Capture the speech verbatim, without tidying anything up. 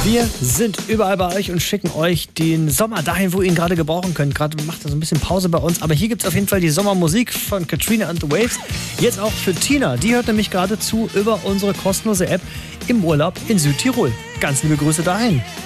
Wir sind überall bei euch und schicken euch den Sommer dahin, wo ihr ihn gerade gebrauchen könnt. Gerade macht er so ein bisschen Pause bei uns, aber hier gibt es auf jeden Fall die Sommermusik von Katrina and the Waves. Jetzt auch für Tina, die hört nämlich gerade zu über unsere kostenlose App im Urlaub in Südtirol. Ganz liebe Grüße dahin.